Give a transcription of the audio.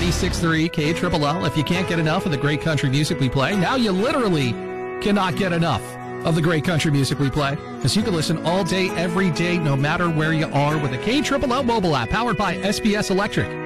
96.3 KLLL. If you can't get enough of the great country music we play, now you literally cannot get enough of the great country music we play, because you can listen all day, every day, no matter where you are with the KLLL mobile app powered by SBS Electric.